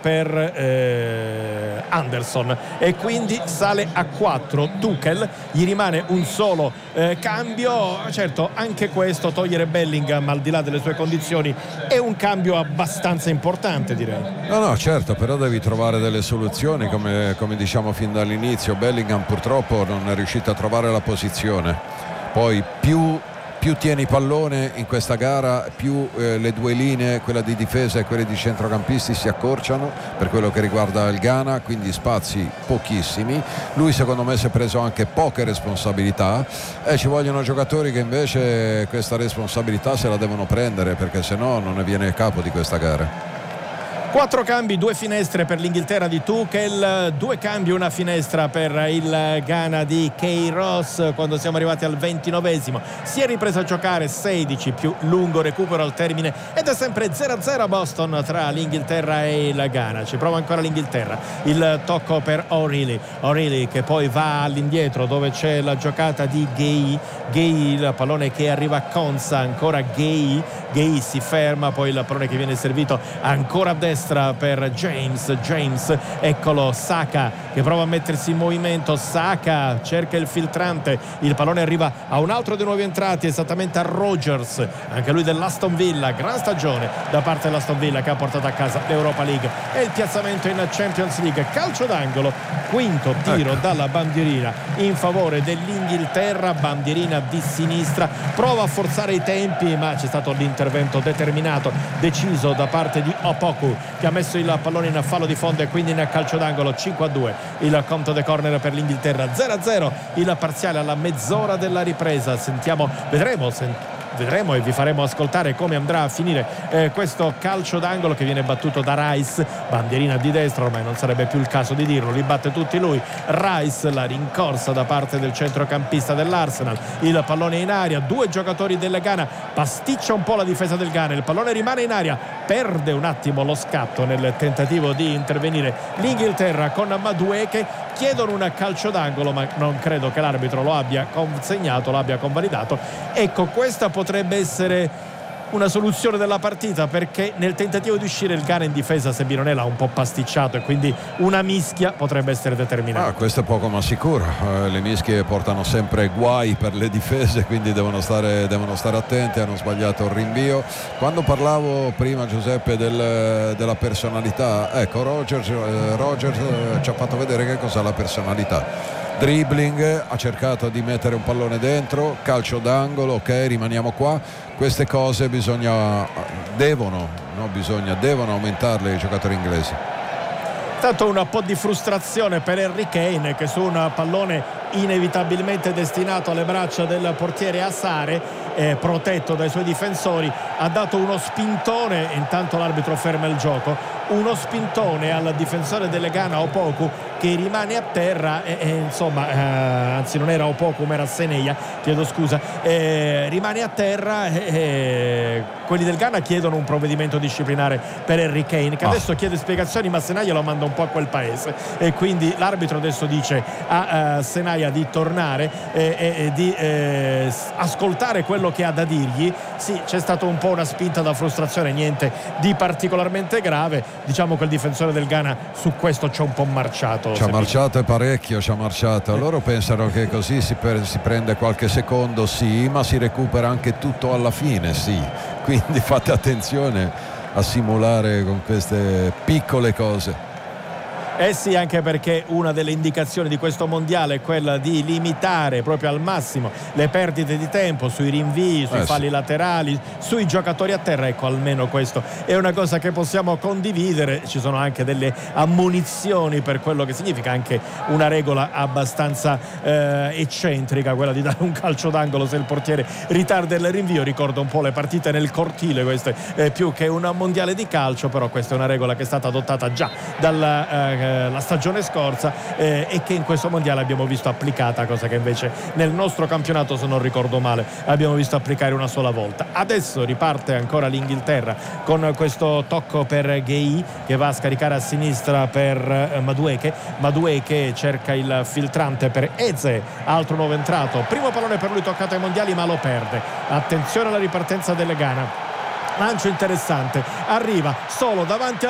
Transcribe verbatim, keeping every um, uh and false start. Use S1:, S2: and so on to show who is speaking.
S1: per eh, Anderson, e quindi sale a quattro Tuchel. Gli rimane un solo eh, cambio. Certo, anche questo, togliere Bellingham al di là delle sue condizioni, è un cambio abbastanza importante, direi.
S2: No, no, certo, però devi trovare delle soluzioni, come, come diciamo fin dall'inizio. Bellingham purtroppo non è riuscito a trovare la posizione. Poi più più tieni pallone in questa gara, più eh, le due linee, quella di difesa e quelle di centrocampisti, si accorciano per quello che riguarda il Ghana, quindi spazi pochissimi. Lui secondo me si è preso anche poche responsabilità, e ci vogliono giocatori che invece questa responsabilità se la devono prendere, perché se no non ne viene a capo di questa gara.
S1: Quattro cambi, due finestre per l'Inghilterra di Tuchel, due cambi, una finestra per il Ghana di Queiroz. Quando siamo arrivati al ventinovesimo si è ripreso a giocare, sedici più lungo recupero al termine, ed è sempre zero a zero a Boston tra l'Inghilterra e il Ghana. Ci prova ancora l'Inghilterra, il tocco per O'Reilly, O'Reilly che poi va all'indietro dove c'è la giocata di Gay, Gay, il pallone che arriva a Konsa, ancora Gay, Gay si ferma, poi il pallone che viene servito ancora a destra per James, James, eccolo Saka che prova a mettersi in movimento, Saka cerca il filtrante, il pallone arriva a un altro dei nuovi entrati, esattamente a Rogers, anche lui dell'Aston Villa, gran stagione da parte dell'Aston Villa che ha portato a casa l'Europa League e il piazzamento in Champions League. Calcio d'angolo, quinto tiro ecco. dalla bandierina in favore dell'Inghilterra, bandierina di sinistra, prova a forzare i tempi ma c'è stato l'intervento determinato, deciso da parte di Opoku, che ha messo il pallone in fallo di fondo e quindi in calcio d'angolo. Cinque a due il conto de corner per l'Inghilterra, zero a zero il parziale alla mezz'ora della ripresa. Sentiamo, vedremo se vedremo e vi faremo ascoltare come andrà a finire eh, questo calcio d'angolo che viene battuto da Rice, bandierina di destra, ormai non sarebbe più il caso di dirlo, li batte tutti lui. Rice, la rincorsa da parte del centrocampista dell'Arsenal, il pallone in aria, due giocatori del Ghana, pasticcia un po' la difesa del Ghana, il pallone rimane in aria, perde un attimo lo scatto nel tentativo di intervenire l'Inghilterra con Madueke, chiedono un calcio d'angolo ma non credo che l'arbitro lo abbia consegnato, lo abbia convalidato. Ecco, questa potrebbe essere una soluzione della partita, perché nel tentativo di uscire il Ghana in difesa Sebinone l'ha un po' pasticciato e quindi una mischia potrebbe essere determinata.
S2: Ah, questo è poco ma sicuro, eh, le mischie portano sempre guai per le difese, quindi devono stare, devono stare attenti. Hanno sbagliato il rinvio. Quando parlavo prima, Giuseppe, del, della personalità, ecco Rogers, eh, Rogers eh, ci ha fatto vedere che cos'è la personalità. Dribbling, ha cercato di mettere un pallone dentro, calcio d'angolo, ok, rimaniamo qua. Queste cose bisogna, devono, no bisogna, devono aumentarle i giocatori inglesi.
S1: Tanto un po' di frustrazione per Harry Kane, che su un pallone inevitabilmente destinato alle braccia del portiere Asare, eh, protetto dai suoi difensori, ha dato uno spintone, intanto l'arbitro ferma il gioco, uno spintone al difensore delle Ghana Opoku, che rimane a terra e, e insomma eh, anzi non era Opoku ma era Seneia, chiedo scusa, eh, rimane a terra e, e quelli del Ghana chiedono un provvedimento disciplinare per Harry Kane, che oh. adesso chiede spiegazioni ma Senaia lo manda un po' a quel paese, e quindi l'arbitro adesso dice a uh, Senaia di tornare e, e, e di eh, ascoltare quello che ha da dirgli. Sì, c'è stata un po' una spinta da frustrazione, niente di particolarmente grave, diciamo che il difensore del Ghana su questo c'è un po' marciato.
S2: Ci ha marciato e parecchio, ci ha marciato. Loro pensano che così si, per, si prende qualche secondo, sì, ma si recupera anche tutto alla fine, sì. Quindi fate attenzione a simulare con queste piccole cose.
S1: Eh sì, anche perché una delle indicazioni di questo mondiale è quella di limitare proprio al massimo le perdite di tempo sui rinvii, sui
S2: eh
S1: falli
S2: sì.
S1: laterali, sui giocatori a terra. Ecco, almeno questo è una cosa che possiamo condividere. Ci sono anche delle ammonizioni per quello che significa, anche una regola abbastanza eh, eccentrica, quella di dare un calcio d'angolo se il portiere ritarda il rinvio. Ricorda un po' le partite nel cortile, questo è più che un mondiale di calcio, però questa è una regola che è stata adottata già dalla eh, la stagione scorsa eh, e che in questo mondiale abbiamo visto applicata, cosa che invece nel nostro campionato, se non ricordo male, abbiamo visto applicare una sola volta. Adesso riparte ancora l'Inghilterra con questo tocco per Gay, che va a scaricare a sinistra per eh, Madueke. Madueke cerca il filtrante per Eze, altro nuovo entrato, primo pallone per lui toccato ai mondiali ma lo perde. Attenzione alla ripartenza delle Ghana, lancio interessante, arriva solo davanti al